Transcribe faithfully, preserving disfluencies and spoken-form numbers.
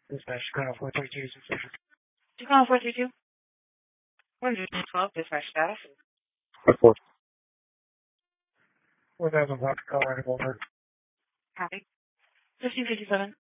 Dispatch, Chicago four three two, six seven. Chicago four three two. one twelve, dispatch status. Report. one thousand five, Colorado, over. Copy. fifteen fifty-seven.